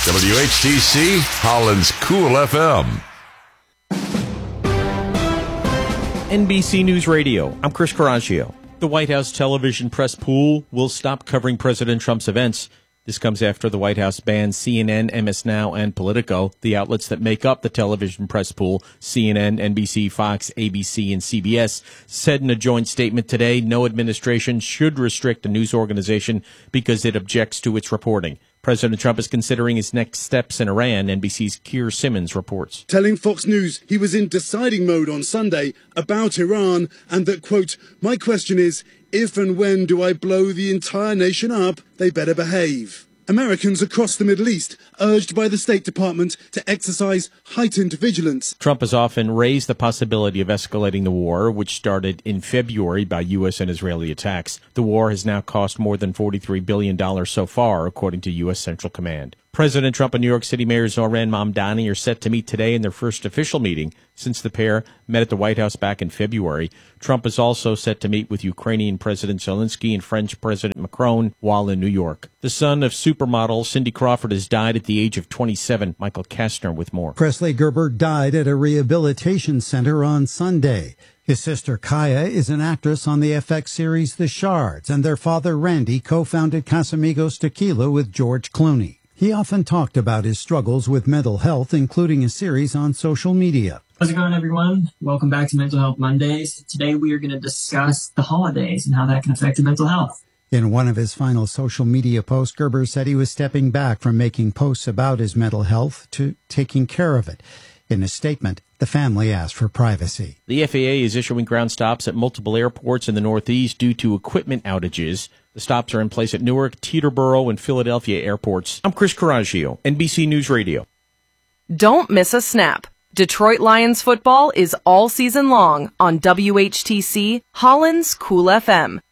WHTC, Holland's Cool FM. NBC News Radio, I'm Chris Coraggio. The White House television press pool will stop covering President Trump's events. This comes after the White House banned CNN, MS Now, and Politico, the outlets that make up the television press pool. CNN, NBC, Fox, ABC, and CBS said in a joint statement today no administration should restrict a news organization because it objects to its reporting. President Trump is considering his next steps in Iran, NBC's Keir Simmons reports. Telling Fox News he was in deciding mode on Sunday about Iran and that, quote, "My question is, if and when do I blow the entire nation up, they better behave." Americans across the Middle East urged by the State Department to exercise heightened vigilance. Trump has often raised the possibility of escalating the war, which started in February by U.S. and Israeli attacks. The war has now cost more than $43 billion so far, according to U.S. Central Command. President Trump and New York City Mayor Zohran Mamdani are set to meet today in their first official meeting since the pair met at the White House back in February. Trump is also set to meet with Ukrainian President Zelensky and French President Macron while in New York. The son of supermodel Cindy Crawford has died at the age of 27. Michael Kastner with more. Presley Gerber died at a rehabilitation center on Sunday. His sister Kaya is an actress on the FX series The Shards, and their father Randy co-founded Casamigos Tequila with George Clooney. He often talked about his struggles with mental health, including a series on social media. How's it going, everyone? Welcome back to Mental Health Mondays. Today we are going to discuss the holidays and how that can affect your mental health. In one of his final social media posts, Gerber said he was stepping back from making posts about his mental health to taking care of it. In a statement, the family asked for privacy. The FAA is issuing ground stops at multiple airports in the Northeast due to equipment outages. The stops are in place at Newark, Teterboro, and Philadelphia airports. I'm Chris Coraggio, NBC News Radio. Don't miss a snap. Detroit Lions football is all season long on WHTC, Holland's Cool FM.